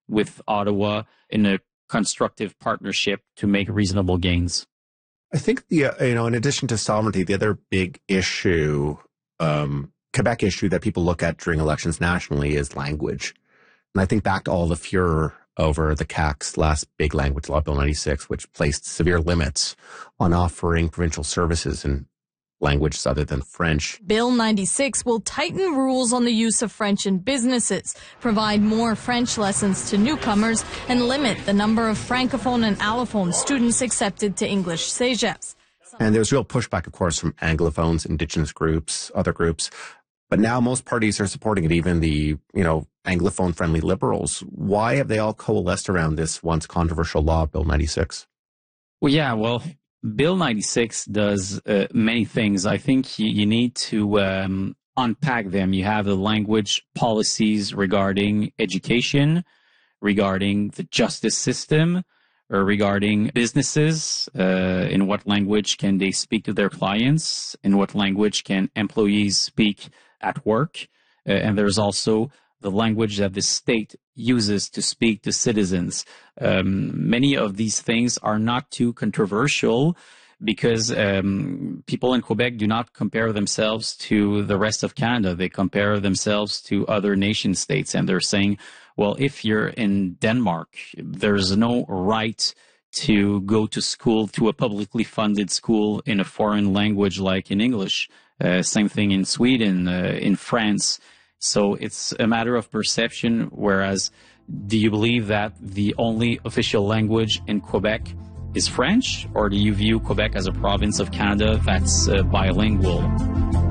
with Ottawa in a constructive partnership to make reasonable gains. I think in addition to sovereignty, the other big issue, Quebec issue that people look at during elections nationally is language. And I think back to all the furor over the CAQ's last big language law, Bill 96, which placed severe limits on offering provincial services in languages other than French. Bill 96 will tighten rules on the use of French in businesses, provide more French lessons to newcomers, and limit the number of Francophone and Allophone students accepted to English cégeps. And there's real pushback, of course, from Anglophones, Indigenous groups, other groups. But now most parties are supporting it, even the, Anglophone-friendly Liberals. Why have they all coalesced around this once controversial law, Bill 96? Well, Bill 96 does many things. I think you need to unpack them. You have the language policies regarding education, regarding the justice system, or regarding businesses, in what language can they speak to their clients, in what language can employees speak at work, and there's also the language that the state uses to speak to citizens. Many of these things are not too controversial because people in Quebec do not compare themselves to the rest of Canada. They compare themselves to other nation states, and they're saying, well, if you're in Denmark, there's no right to go to school, to a publicly funded school in a foreign language like in English. Same thing in Sweden, in France. So it's a matter of perception, whereas do you believe that the only official language in Quebec is French, or do you view Quebec as a province of Canada that's bilingual?